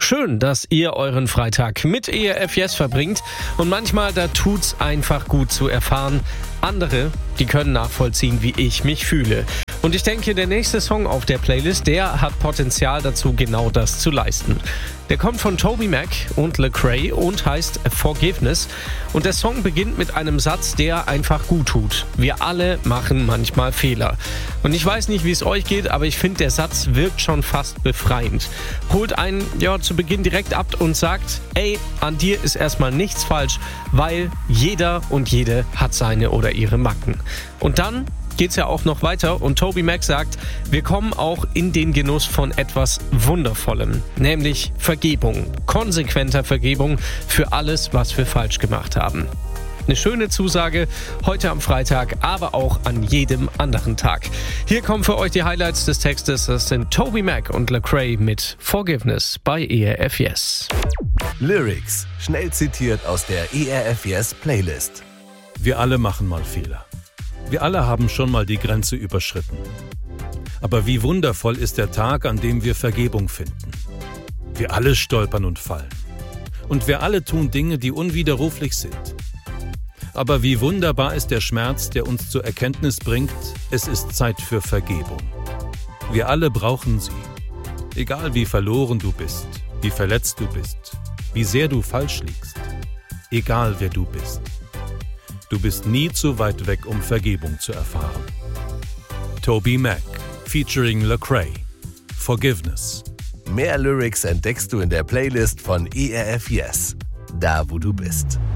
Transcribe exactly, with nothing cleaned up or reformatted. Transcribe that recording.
Schön, dass ihr euren Freitag mit E R F Yes verbringt. Und manchmal, da tut's einfach gut zu erfahren. Andere, die können nachvollziehen, wie ich mich fühle. Und ich denke, der nächste Song auf der Playlist, der hat Potenzial dazu, genau das zu leisten. Der kommt von TobyMac und Lecrae und heißt Forgiveness. Und der Song beginnt mit einem Satz, der einfach gut tut. Wir alle machen manchmal Fehler. Und ich weiß nicht, wie es euch geht, aber ich finde, der Satz wirkt schon fast befreiend. Holt einen ja zu Beginn direkt ab und sagt, ey, an dir ist erstmal nichts falsch, weil jeder und jede hat seine oder ihre Macken. Und dann geht's ja auch noch weiter und TobyMac sagt, wir kommen auch in den Genuss von etwas Wundervollem, nämlich Vergebung, konsequenter Vergebung für alles, was wir falsch gemacht haben. Eine schöne Zusage heute am Freitag, aber auch an jedem anderen Tag. Hier kommen für euch die Highlights des Textes. Das sind TobyMac und Lecrae mit Forgiveness bei E R F Yes. Lyrics, schnell zitiert aus der E R F Yes Playlist. Wir alle machen mal Fehler. Wir alle haben schon mal die Grenze überschritten. Aber wie wundervoll ist der Tag, an dem wir Vergebung finden. Wir alle stolpern und fallen. Und wir alle tun Dinge, die unwiderruflich sind. Aber wie wunderbar ist der Schmerz, der uns zur Erkenntnis bringt, es ist Zeit für Vergebung. Wir alle brauchen sie. Egal wie verloren du bist, wie verletzt du bist, wie sehr du falsch liegst. Egal wer du bist. Du bist nie zu weit weg, um Vergebung zu erfahren. TobyMac featuring Lecrae. Forgiveness. Mehr Lyrics entdeckst du in der Playlist von E R F Yes. Da, wo du bist.